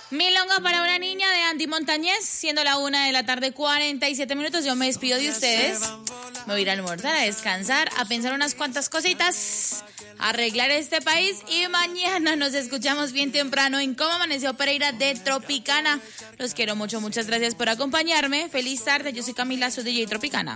Milonga para una niña de Andy Montañez, siendo la 1:47 PM. Yo me despido de ustedes. Me voy a ir a almorzar, a descansar, a pensar unas cuantas cositas, a arreglar este país y mañana nos escuchamos bien temprano en Cómo Amaneció Pereira de Tropicana. Los quiero mucho, muchas gracias por acompañarme. Feliz tarde, yo soy Camila, soy DJ Tropicana.